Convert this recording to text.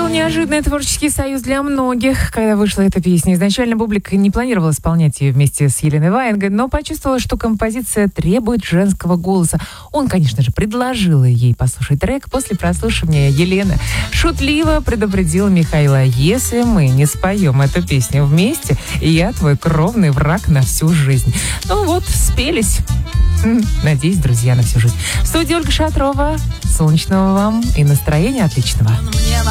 был неожиданный творческий союз для многих, когда вышла эта песня. Изначально Бублик не планировал исполнять ее вместе с Еленой Ваенгой, но почувствовала, что композиция требует женского голоса. Он, конечно же, предложил ей послушать трек. После прослушивания Елена шутливо предупредила Михаила: если мы не споем эту песню вместе, я твой кровный враг на всю жизнь. Ну вот, спелись. Надеюсь, друзья, на всю жизнь. В студии Ольга Шатрова. Солнечного вам и настроения отличного.